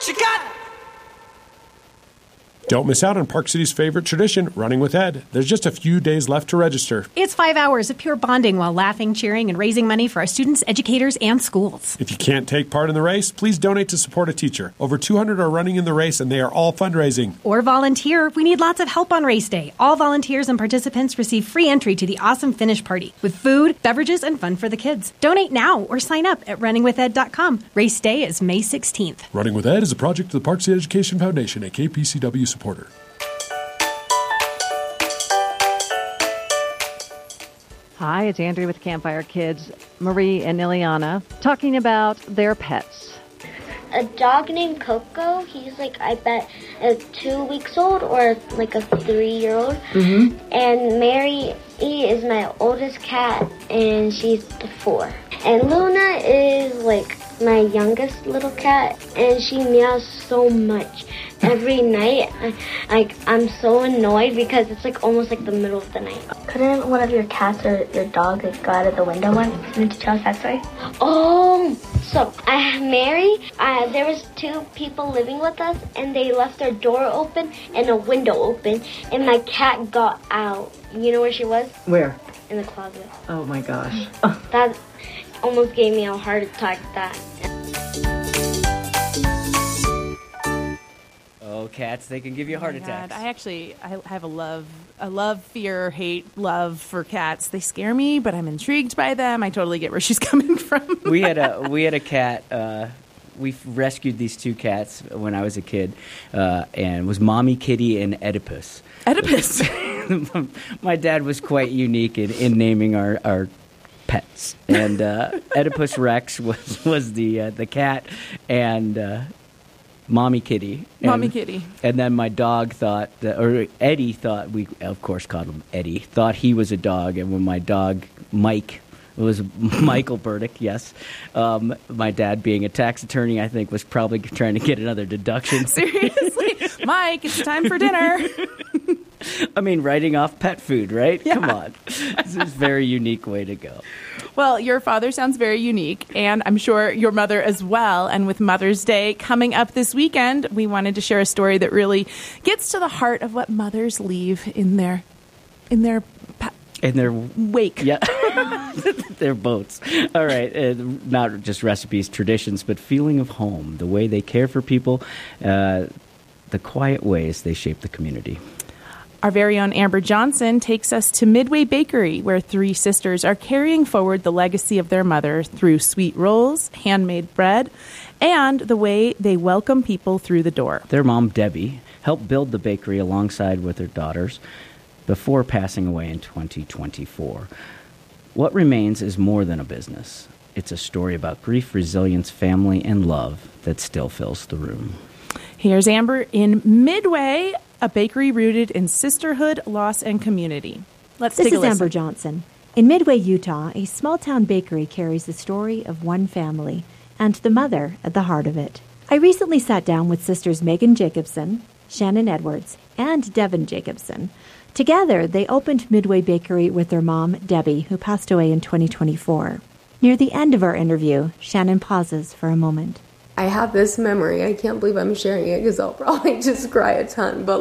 you got? Don't miss out on Park City's favorite tradition, Running with Ed. There's just a few days left to register. It's 5 hours of pure bonding while laughing, cheering, and raising money for our students, educators, and schools. If you can't take part in the race, please donate to support a teacher. Over 200 are running in the race, and they are all fundraising. Or volunteer. We need lots of help on race day. All volunteers and participants receive free entry to the awesome finish party with food, beverages, and fun for the kids. Donate now or sign up at runningwithed.com. Race day is May 16th. Running with Ed is a project of the Park City Education Foundation, a KPCW supporter. Hi, it's Andrea with Campfire Kids, Marie and Ileana, talking about their pets. A dog named Coco. He's like, I bet, 2 weeks old or like a 3-year-old. Mm-hmm. And Mary is my oldest cat, and she's 4. And Luna is like my youngest little cat, and she meows so much every night. I'm so annoyed because it's like almost like the middle of the night. Couldn't one of your cats or your dog like go out of the window once? Didn't you tell us that story? So Mary, there was 2 people living with us, and they left their door open and a window open, and my cat got out. You know where she was? Where? In the closet. Oh my gosh. That almost gave me a heart attack. Oh, cats, they can give you heart attacks. I have a love, fear, hate, love for cats. They scare me, but I'm intrigued by them. I totally get where she's coming from. We had a cat. We rescued these 2 cats when I was a kid, and it was Mommy Kitty and Oedipus. Oedipus. My dad was quite unique in naming our pets, and Oedipus Rex was the cat, and Mommy Kitty. Mommy Kitty. And then my dog thought, or Eddie thought, we of course called him Eddie, thought he was a dog. And when my dog, Mike, it was Michael Burdick, yes. My dad, being a tax attorney, I think, was probably trying to get another deduction. Seriously? Mike, it's time for dinner. I mean, writing off pet food, right? Yeah. Come on. This is a very unique way to go. Well, your father sounds very unique, and I'm sure your mother as well. And with Mother's Day coming up this weekend, we wanted to share a story that really gets to the heart of what mothers leave in their wake. Yeah. Their boats. All right. Not just recipes, traditions, but feeling of home, the way they care for people, the quiet ways they shape the community. Our very own Amber Johnson takes us to Midway Bakery, where 3 sisters are carrying forward the legacy of their mother through sweet rolls, handmade bread, and the way they welcome people through the door. Their mom, Debbie, helped build the bakery alongside with her daughters before passing away in 2024. What remains is more than a business. It's a story about grief, resilience, family, and love that still fills the room. Here's Amber in Midway, a bakery rooted in sisterhood, loss, and community. Let's take a listen. This is Amber Johnson. In Midway, Utah, a small-town bakery carries the story of one family and the mother at the heart of it. I recently sat down with sisters Megan Jacobson, Shannon Edwards, and Devin Jacobson. Together, they opened Midway Bakery with their mom, Debbie, who passed away in 2024. Near the end of our interview, Shannon pauses for a moment. I have this memory. I can't believe I'm sharing it because I'll probably just cry a ton. But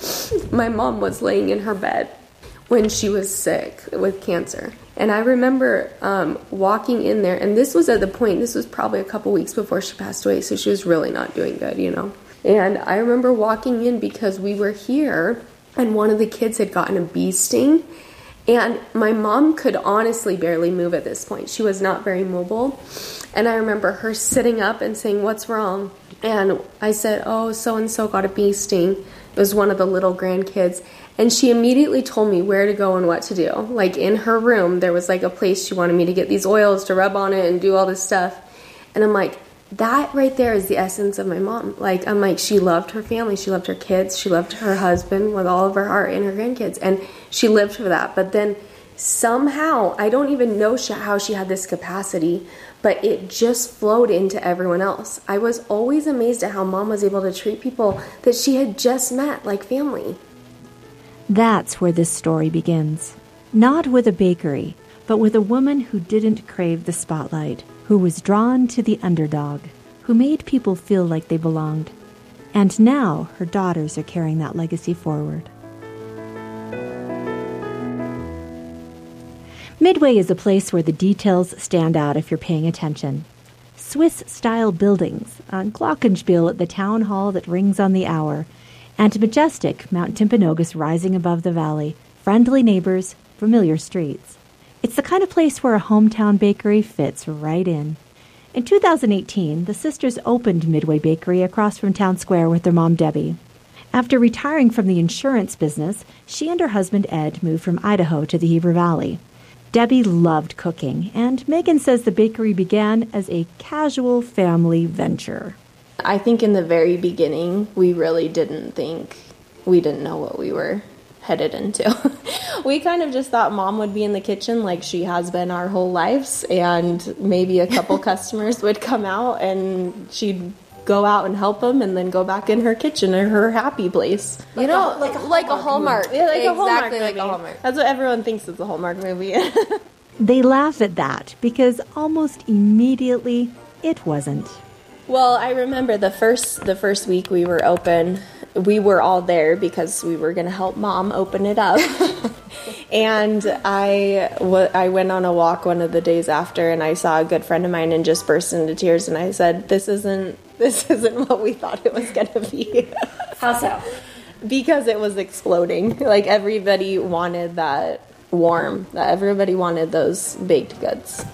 my mom was laying in her bed when she was sick with cancer. And I remember walking in there, and this was at the point, this was probably a couple weeks before she passed away, so she was really not doing good, And I remember walking in because we were here, and one of the kids had gotten a bee sting. And my mom could honestly barely move at this point. She was not very mobile. And I remember her sitting up and saying, "What's wrong?" And I said, "Oh, so-and-so got a bee sting." It was one of the little grandkids. And she immediately told me where to go and what to do. In her room, there was a place she wanted me to get these oils to rub on it and do all this stuff. And I'm like, that right there is the essence of my mom. She loved her family. She loved her kids. She loved her husband with all of her heart and her grandkids. And she lived for that. But then somehow, I don't even know how she had this capacity, but it just flowed into everyone else. I was always amazed at how Mom was able to treat people that she had just met like family. That's where this story begins. Not with a bakery, but with a woman who didn't crave the spotlight, who was drawn to the underdog, who made people feel like they belonged. And now her daughters are carrying that legacy forward. Midway is a place where the details stand out if you're paying attention. Swiss-style buildings, a glockenspiel at the town hall that rings on the hour, and majestic Mount Timpanogos rising above the valley, friendly neighbors, familiar streets. It's the kind of place where a hometown bakery fits right in. In 2018, the sisters opened Midway Bakery across from Town Square with their mom, Debbie. After retiring from the insurance business, she and her husband, Ed, moved from Idaho to the Heber Valley. Debbie loved cooking, and Megan says the bakery began as a casual family venture. I think in the very beginning, we really didn't know what we were headed into. We kind of just thought Mom would be in the kitchen like she has been our whole lives, and maybe a couple customers would come out and she'd go out and help them and then go back in her kitchen or her happy place. Like a Hallmark. Yeah, like exactly a Hallmark movie. like a Hallmark. That's what everyone thinks is a Hallmark movie. They laugh at that because almost immediately it wasn't. Well, I remember the first week we were open, we were all there because we were going to help Mom open it up. And I went on a walk one of the days after, and I saw a good friend of mine and just burst into tears, and I said, this isn't what we thought it was going to be. How so? Because it was exploding. Like, everybody wanted that warm, that everybody wanted those baked goods.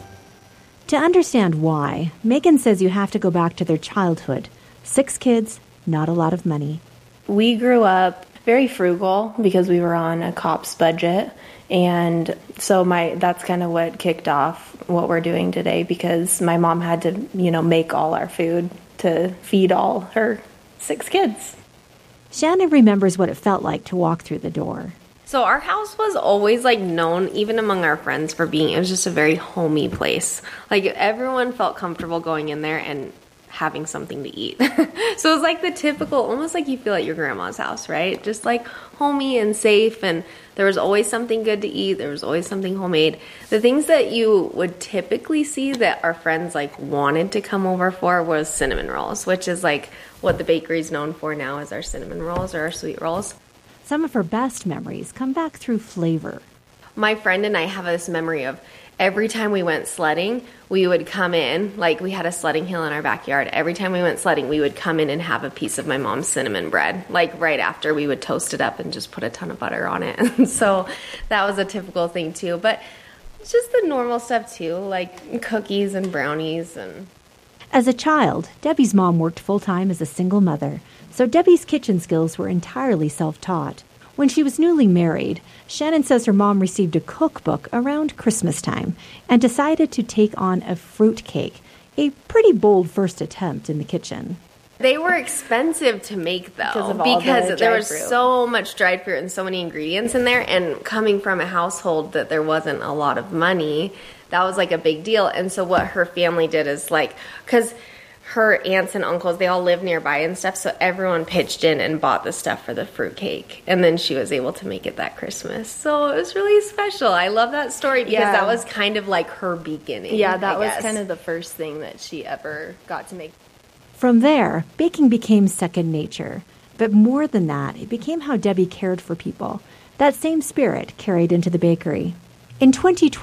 To understand why, Megan says you have to go back to their childhood. 6 kids, not a lot of money. We grew up very frugal because we were on a COPS budget, and so that's kind of what kicked off what we're doing today, because my mom had to, make all our food to feed all her 6 kids. Shannon remembers what it felt like to walk through the door. So our house was always known, even among our friends, for it was just a very homey place. Everyone felt comfortable going in there and having something to eat. So it was the typical, almost like you feel at your grandma's house, right? Just homey and safe, and there was always something good to eat. There was always something homemade. The things that you would typically see that our friends wanted to come over for was cinnamon rolls, which is what the bakery's known for now, is our cinnamon rolls or our sweet rolls. Some of her best memories come back through flavor. My friend and I have this memory of every time we went sledding, we would come in, we had a sledding hill in our backyard. Every time we went sledding, we would come in and have a piece of my mom's cinnamon bread. Right after, we would toast it up and just put a ton of butter on it. And so that was a typical thing too. But it's just the normal stuff too, like cookies and brownies. And as a child, Debbie's mom worked full-time as a single mother, so Debbie's kitchen skills were entirely self-taught. When she was newly married, Shannon says her mom received a cookbook around Christmas time and decided to take on a fruit cake, a pretty bold first attempt in the kitchen. They were expensive to make, though, because there was so much dried fruit and so many ingredients in there, and coming from a household that there wasn't a lot of money, that was a big deal. And so what her family did is because her aunts and uncles, they all live nearby and stuff, so everyone pitched in and bought the stuff for the fruit cake, and then she was able to make it that Christmas. So it was really special. I love that story because that was kind of her beginning. Yeah, that was kind of the first thing that she ever got to make. From there, baking became second nature. But more than that, it became how Debbie cared for people. That same spirit carried into the bakery. In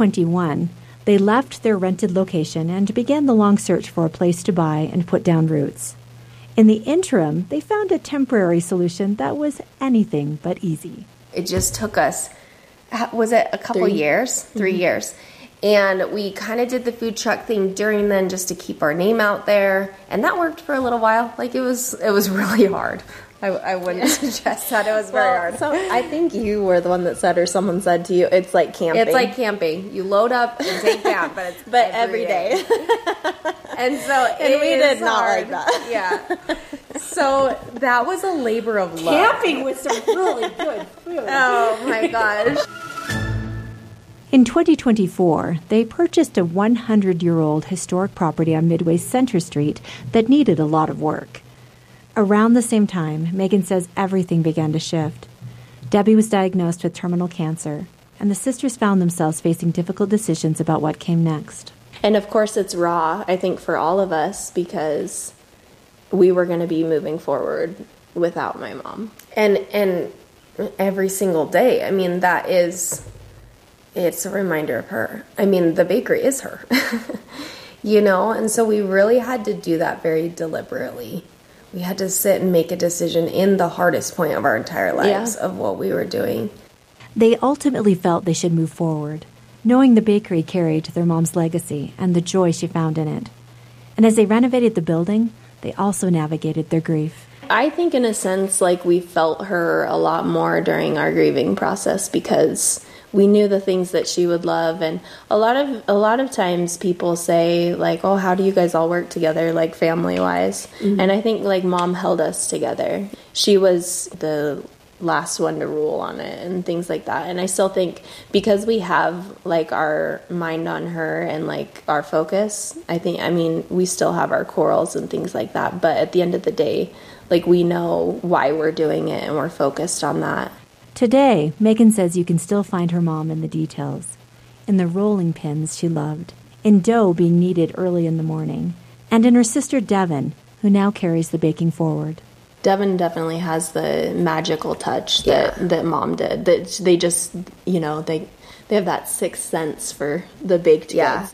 2021, they left their rented location and began the long search for a place to buy and put down roots. In the interim, they found a temporary solution that was anything but easy. It just took us, was it a couple years? 3 years. And we kind of did the food truck thing during then just to keep our name out there. And that worked for a little while. It was really hard. I wouldn't suggest that. It was very hard. So I think you were the one that said, or someone said to you, it's like camping. It's like camping. You load up and take down, but it's every day. And so we did not like that. Yeah. So that was a labor of love. Camping with some really good food. Oh my gosh. In 2024, they purchased a 100-year-old historic property on Midway's Center Street that needed a lot of work. Around the same time, Megan says everything began to shift. Debbie was diagnosed with terminal cancer, and the sisters found themselves facing difficult decisions about what came next. And of course, it's raw, I think, for all of us, because we were going to be moving forward without my mom. And every single day, I mean, it's a reminder of her. I mean, the bakery is her, you know? And so we really had to do that very deliberately. We had to sit and make a decision in the hardest point of our entire lives of what we were doing. They ultimately felt they should move forward, knowing the bakery carried their mom's legacy and the joy she found in it. And as they renovated the building, they also navigated their grief. I think in a sense, like, we felt her a lot more during our grieving process because we knew the things that she would love. And a lot of times people say, like, oh, how do you guys all work together, like, family-wise? Mm-hmm. And I think, like, Mom held us together. She was the last one to rule on it and things like that. And I still think because we have, like, our mind on her and, like, our focus, I mean, we still have our quarrels and things like that. But at the end of the day, like, we know why we're doing it and we're focused on that. Today, Megan says you can still find her mom in the details, in the rolling pins she loved, in dough being kneaded early in the morning, and in her sister Devin, who now carries the baking forward. Devin definitely has the magical touch that Mom did. That they just, you know, they have that sixth sense for the baked goods.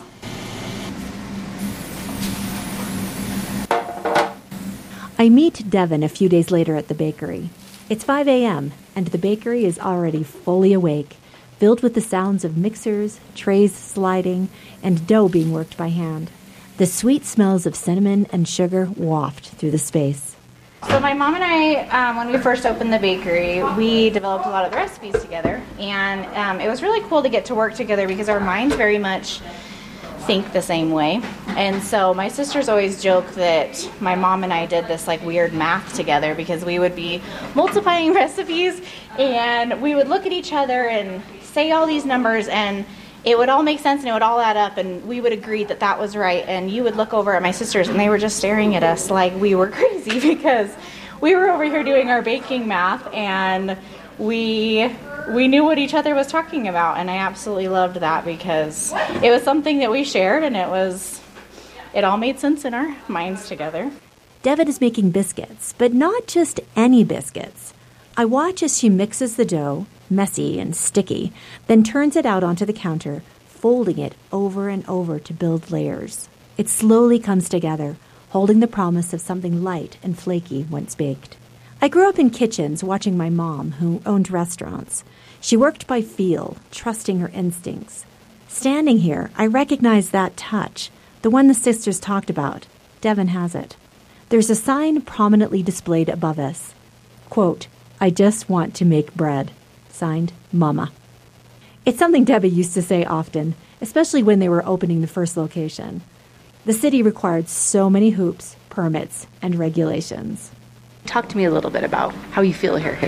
I meet Devin a few days later at the bakery. It's 5 a.m., and the bakery is already fully awake, filled with the sounds of mixers, trays sliding, and dough being worked by hand. The sweet smells of cinnamon and sugar waft through the space. So my mom and I, when we first opened the bakery, we developed a lot of the recipes together, and it was really cool to get to work together because our minds very much think the same way. And so my sisters always joke that my mom and I did this like weird math together because we would be multiplying recipes and we would look at each other and say all these numbers and it would all make sense and it would all add up and we would agree that that was right. And you would look over at my sisters and they were just staring at us like we were crazy because we were over here doing our baking math and we knew what each other was talking about, and I absolutely loved that because it was something that we shared, and it all made sense in our minds together. Devin is making biscuits, but not just any biscuits. I watch as she mixes the dough, messy and sticky, then turns it out onto the counter, folding it over and over to build layers. It slowly comes together, holding the promise of something light and flaky once baked. I grew up in kitchens watching my mom, who owned restaurants. She worked by feel, trusting her instincts. Standing here, I recognize that touch, the one the sisters talked about. Devin has it. There's a sign prominently displayed above us. Quote, "I just want to make bread." Signed, Mama. It's something Debbie used to say often, especially when they were opening the first location. The city required so many hoops, permits, and regulations. Talk to me a little bit about how you feel here.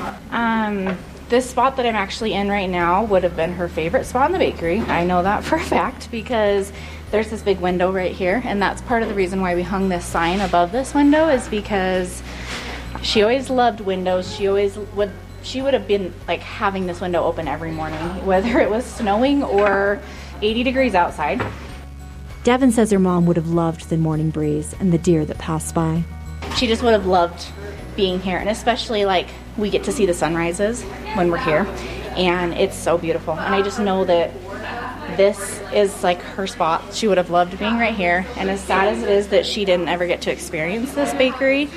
This spot that I'm actually in right now would have been her favorite spot in the bakery. I know that for a fact because there's this big window right here, and that's part of the reason why we hung this sign above this window is because she always loved windows. She would have been like having this window open every morning, whether it was snowing or 80 degrees outside. Devin says her mom would have loved the morning breeze and the deer that passed by. She just would have loved being here, and especially like we get to see the sunrises when we're here, and it's so beautiful. And I just know that this is like her spot. She would have loved being right here, and as sad as it is that she didn't ever get to experience this bakery,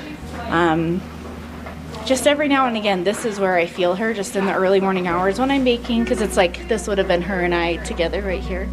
just every now and again, this is where I feel her, just in the early morning hours when I'm baking, because it's like this would have been her and I together right here.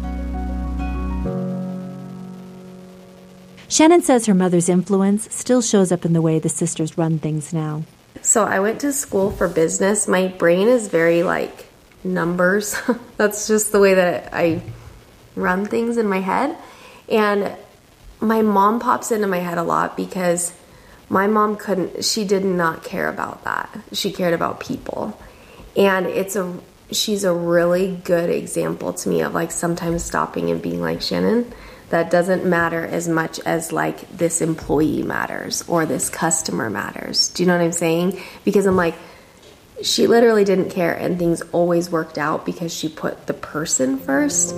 Shannon says her mother's influence still shows up in the way the sisters run things now. So I went to school for business. My brain is very like numbers. That's just the way that I run things in my head. And my mom pops into my head a lot because my mom she did not care about that. She cared about people. And she's a really good example to me of like sometimes stopping and being like, Shannon, that doesn't matter as much as like this employee matters or this customer matters. Do you know what I'm saying? Because I'm like, she literally didn't care and things always worked out because she put the person first.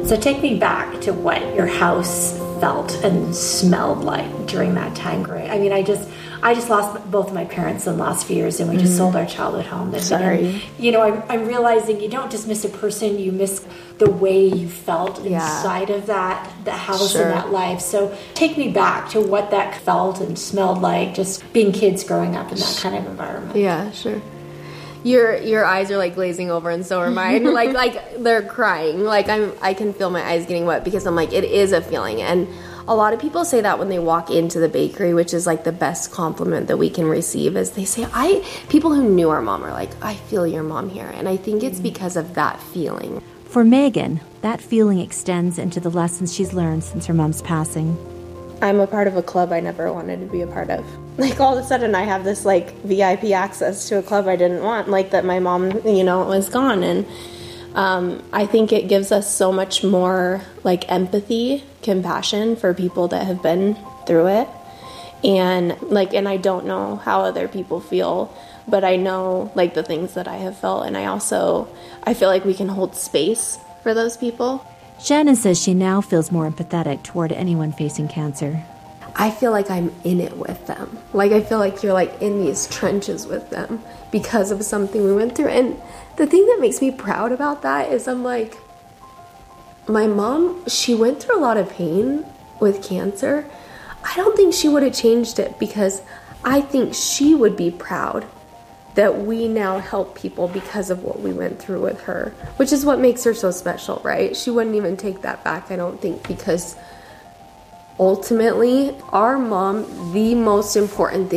So take me back to what your house felt and smelled like during that time, Greg. I mean, I just lost both of my parents in the last few years, and we just sold our childhood home. Sorry. And, I'm realizing you don't just miss a person, you miss the way you felt inside of the house and that life. So take me back to what that felt and smelled like, just being kids growing up in that kind of environment. Yeah, sure. Your eyes are like glazing over, and so are mine. like they're crying. Like I can feel my eyes getting wet because I'm like, it is a feeling. And a lot of people say that when they walk into the bakery, which is like the best compliment that we can receive, is they say, people who knew our mom are like, I feel your mom here. And I think it's because of that feeling. For Megan, that feeling extends into the lessons she's learned since her mom's passing. I'm a part of a club I never wanted to be a part of. Like, all of a sudden I have this, like, VIP access to a club I didn't want, like, that my mom, was gone. And I think it gives us so much more, like, empathy, compassion for people that have been through it. And I don't know how other people feel, but I know, like, the things that I have felt. And I feel like we can hold space for those people. Shannon says she now feels more empathetic toward anyone facing cancer. I feel like I'm in it with them. Like, I feel like you're, like, in these trenches with them because of something we went through. And the thing that makes me proud about that is I'm like, my mom, she went through a lot of pain with cancer. I don't think she would have changed it because I think she would be proud that we now help people because of what we went through with her, which is what makes her so special, right? She wouldn't even take that back, I don't think, because ultimately, our mom, the most important thing